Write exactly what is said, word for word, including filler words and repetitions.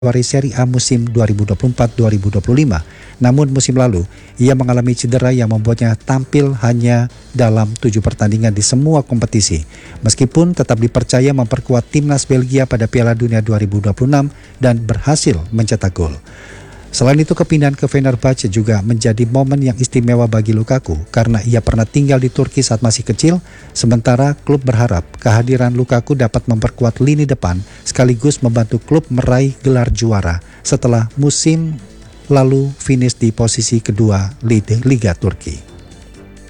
Februari Serie A musim dua ribu dua puluh empat dua ribu dua puluh lima. Namun musim lalu, ia mengalami cedera yang membuatnya tampil hanya dalam tujuh pertandingan di semua kompetisi. Meskipun tetap dipercaya memperkuat timnas Belgia pada Piala Dunia dua ribu dua puluh enam dan berhasil mencetak gol. Selain itu, kepindahan ke Fenerbahce juga menjadi momen yang istimewa bagi Lukaku karena ia pernah tinggal di Turki saat masih kecil, sementara klub berharap kehadiran Lukaku dapat memperkuat lini depan sekaligus membantu klub meraih gelar juara setelah musim lalu finish di posisi kedua Liga Turki.